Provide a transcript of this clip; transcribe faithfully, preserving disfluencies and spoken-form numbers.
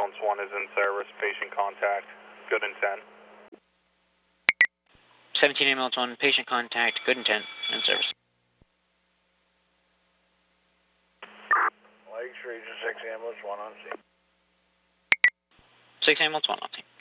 ambulance one is in service, patient contact, good intent. seventeen ambulance one, patient contact, good intent, in service. Lakes Region six ambulance one on scene. six ambulance one on scene.